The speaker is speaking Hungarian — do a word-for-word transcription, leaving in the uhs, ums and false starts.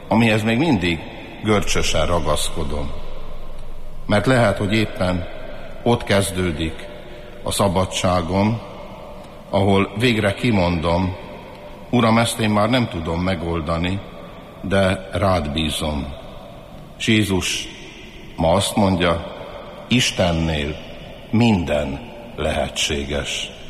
amihez még mindig görcsösen ragaszkodom. Mert lehet, hogy éppen ott kezdődik a szabadságom, ahol végre kimondom, Uram, ezt én már nem tudom megoldani, de rád bízom. És Jézus ma azt mondja, Istennél minden lehetséges.